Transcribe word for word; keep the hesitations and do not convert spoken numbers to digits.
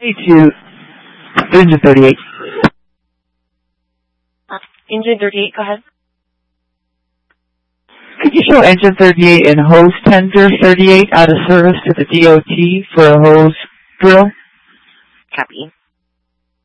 to Engine thirty-eight. Uh, Engine thirty-eight, go ahead. Could you show Engine thirty-eight and hose tender thirty-eight out of service to the D O T for a hose drill? Copy.